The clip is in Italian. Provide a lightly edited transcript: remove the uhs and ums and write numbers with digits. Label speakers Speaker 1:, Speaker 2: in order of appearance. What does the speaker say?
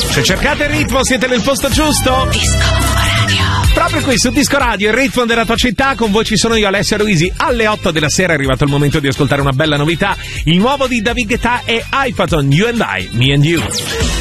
Speaker 1: Se cercate il ritmo siete nel posto giusto.
Speaker 2: Disco Radio.
Speaker 1: Proprio qui su Disco Radio, il ritmo della tua città. Con voi ci sono io, Alessia Luisi. Alle 8 della sera è arrivato il momento di ascoltare una bella novità. Il nuovo di David Guetta e Hypaton, You and I, Me and You.